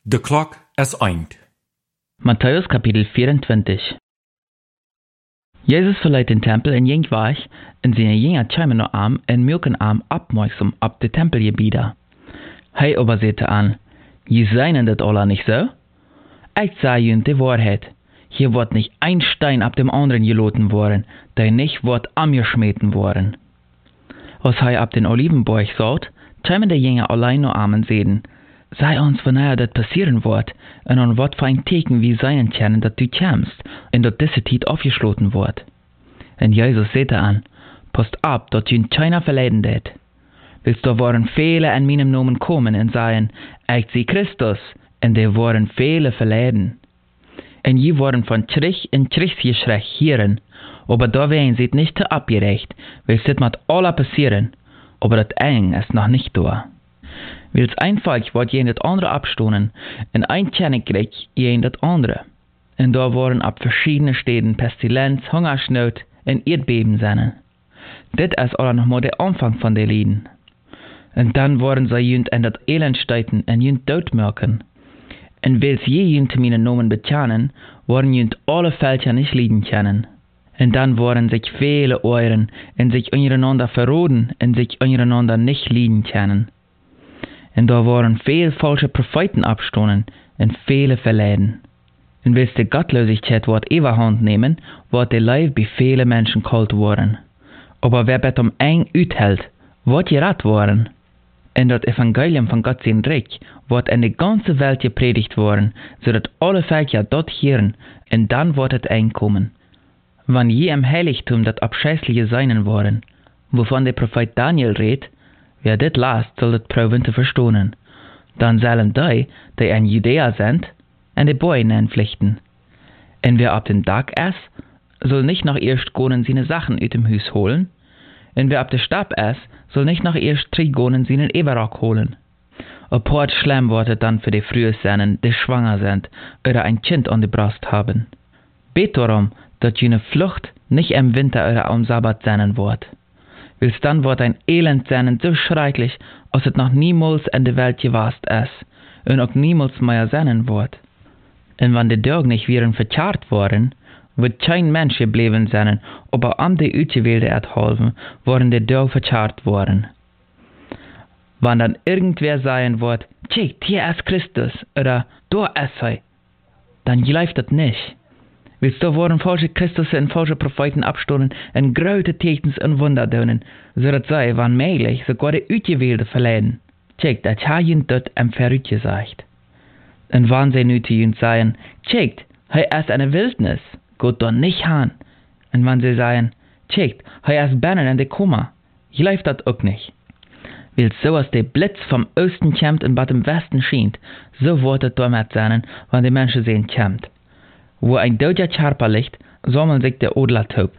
De klok is eind. Matthäus Kapitel 24. Jesus verleiht den Tempel in Jengwach en seine Jünger chaimen noch arm en milken arm abmerksam ab de Tempelgebieder. Hij aber sagte an, je seien dat alle nicht so? Ich sage ihnen die Wahrheit. Hier wird nicht ein Stein ab dem anderen geloten worden, der nicht wird angeschmeten worden. Als hij ab den Olivenberg sagt, chaimen de Jünger allein noch armen sehen. Sei uns, wanneer dat passieren wird, en an wat für ein Teken wie sein können, dat du kämst, en dat diese Tijd aufgeschloten wird. En Jesus sagte an, passt ab, dat jün keiner verleiden det. Willst du waren viele in meinem Namen kommen en sagen, ich sie Christus, en die waren viele verleiden. En je worden von Trich in Trich geschrecht hieren, aber da werden sie nicht te abgerecht, weil sit mat alle passieren, aber dat eng ist noch nicht da. Wils ein Volk wordt je het andere abstonen, en ein Königreich je het andere. En da waren ab verschiedene Städten Pestilenz, Hungersnot en Erdbeben zijn. Dit is alle nog maar de Anfang van de Lieden. En dan worden zij junt en dat elend stuiten en junt doodmerken. En wils je junt mijn nomen betjanen, worden junt alle Völker nicht lieden kennen. En dan worden zich vele Euren en zich ondereinander verroden en zich ondereinander nicht lieden kennen. En daar waren veel falsche Propheten abstonen en viele verleiden. En wils de Gottlosigkeit wordt overhand nemen, wordt de Leib bij vele Menschen kalt worden. Aber wer bet eng uithält, wordt gerat worden. En dat Evangelium van Gott zijn Reich wordt in de ganze Welt gepredigt worden, zodat alle Völker dort hören, en dan wordt het eng komen. Wann je im Heiligtum dat abscheußliche seinen worden, wovon der Prophet Daniel redt, wer dit last, soll het proben te verstonen. Dan zullen die in Judäa sind, en de Bäumen pflichten. En wer ab den Tag ist, soll nicht noch erst gonen seine Sachen uit dem Hus holen. En wer ab der Stab ist, soll nicht noch erst 3 gonen seinen Eberrock holen. Ein paar schlimm wird es dann für die frühe Sennen, die schwanger sind, oder ein Kind an der Brust haben. Bet darum, dass jene Flucht nicht im Winter oder am Sabbat sein wird. Wils dann wird ein Elend sein so schrecklich, als es noch niemals in der Welt gewast ist, und auch niemals mehr sein wird. Und wenn die Dörg nicht wären verkehrt worden, wird kein Mensch geblieben sein, aber am die Utgewählte erhalten, worden die Dörg verkehrt worden. Wenn dann irgendwer sagen wird, check, hier ist Christus, oder da ist er, dann greift das nicht. Willst du worden falsche Christus und falsche Propheten abstoßen und große Tekens und Wunder tun, so dass sie, wann möglich, sogar die Utgewählte verleiden. Check, das hat ihnen dort im Verrückt gesagt. Und wann sie nu zu ihnen sagen, check, er ist eine Wildnis, geht doch nicht an. Und wenn sie sagen, check, er ist Bernen in der Kummer, läuft das auch nicht. Weil so als der Blitz vom Osten kommt und bei dem Westen schient, so wird es damit sein, wenn die Menschen sehen kommt. Wo ein doder Charper liegt, sammelt sich der Odler taub.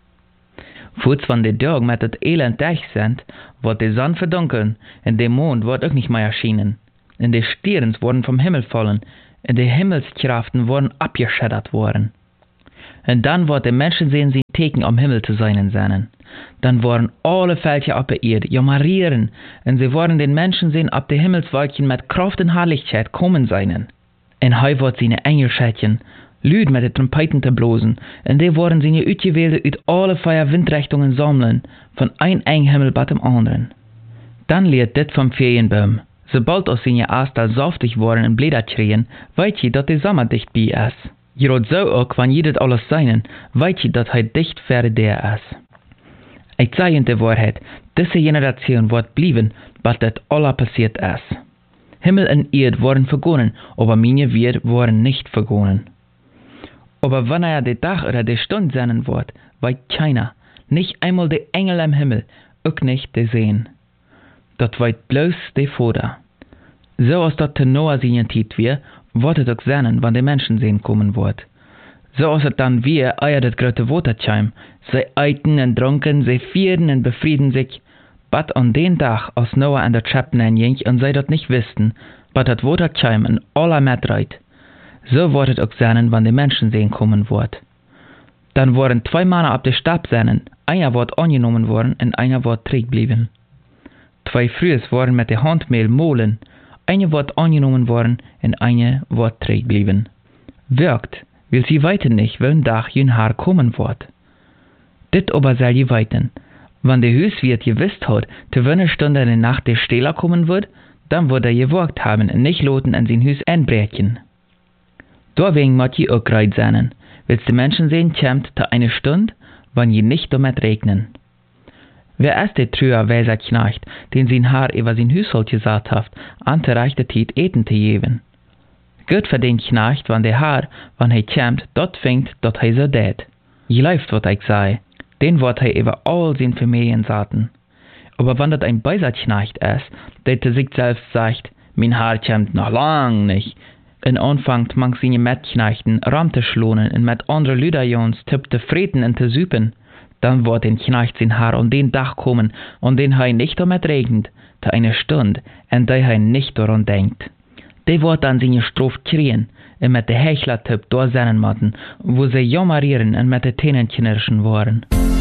Voets van de Dörg met het elend durch sind, wird die Sonne verdunkeln, und der Mond wird auch nicht mehr erschienen. Und die Sterns wurden vom Himmel fallen, und die Himmelskraften wurden abgeschädert worden. Und dann wird der Menschen sehen sie Teken am Himmel zu sein. Dann wurden alle Völker ab der Erde jamarieren, und sie werden den Menschen sehen ab der Himmelswolkchen mit Kraft und Herrlichkeit kommen sein. Und heu wird seine Engelschädchen Lüd mit den Trompeten te blosen, en die worden seine Utgewählte uit alle 4 Windrichtungen sammeln, von ein Himmel bei dem anderen. Dann lehrt dit vom Ferienbaum. Sobald aus seine Aster saftig worden en Blätter kriegen, weet je dat der Sommer dicht bei ist. Gerade so auch, wenn je dit alles seinen, weet je dat hij dicht ver der ist. Ich sage in der Wahrheit, diese Generation wird blieben, was das alle passiert ist. Himmel und Erd worden vergonnen, aber meine Wert worden nicht vergonnen. Aber wenn der Tag oder die Stunde sein wird, weiß keiner, nicht einmal die Engel im Himmel, auch nicht die sehen. Das weiß bloß der Vater. So als das zu Noah seine Zeit wird es auch sein, wenn die Menschen sehen kommen wird. So als es dann wir, eier das große Waterscheim, sie eiten und trunken, sie vieren und befrieden sich, bat an den Tag, als Noah an der Schöpfen einging und sie das nicht wussten, bat das Waterscheim in aller Metreit. So wird es auch sein, wenn die Menschen sehen kommen wird. Dann wurden 2 Männer ab der Stab sein, einer wird angenommen worden und einer wird zurückbleiben. 2 Frühes wurden mit der Handmehl mohlen, Eine wird angenommen worden und eine wird zurückgeblieben. Wirkt, will sie weiten nicht, wenn Dach jün Haar kommen wird. Dit aber soll je weiten. Wenn der Hauswirt gewusst hat, zu welcher Stunde in der Nacht der Stehler kommen wird, dann wird gewagt haben und nicht loten in sein Haus einbrechen. Deswegen muss je auch bereit sein, willst die Menschen sehen, kämmt zu einer Stunde, wann je nicht damit regnen. Wer ist der trüher weiser Knecht, den sein Haar über sein Haushalt gesagt hat, an der rechten Zeit Eten zu geben? Gut für den Knecht, wenn der Haar, wenn er kämmt, dort fängt, dort er so tät. Je läuft, wat ich sei, den wird er über all sein Familien saten. Aber wenn das ein beiser Knecht ist, der zu sich selbst sagt, mein Haar kämmt noch lang nicht, und anfängt manch seine Metknechten ram zu schlonen und mit anderen Lüderjons tipp zu freten und zu süpen, dann wird den Knecht sein Haar an den Dach kommen, an den er nicht damit regnet, zu einer Stunde, an der er nicht daran denkt. Der wird dann seine Strophe kriegen und mit der Hechler-Tipp da sein müssen, wo sie jammerieren und mit den Tänen knirschen waren.